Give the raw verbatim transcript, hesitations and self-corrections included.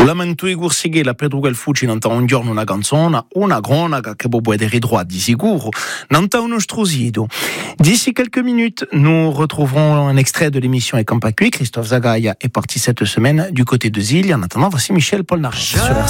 Lamento i gursighe la Pedro Fucci nanta un giorno una canzone, una cronaca che può essere droit di sicuro, nanta uno strosido. D'ici quelques minutes, nous retrouverons un extrait de l'émission Ecampa Cui. Christophe Zagaia est parti cette semaine du côté de Zille. En attendant, voici Michel Polnareff sur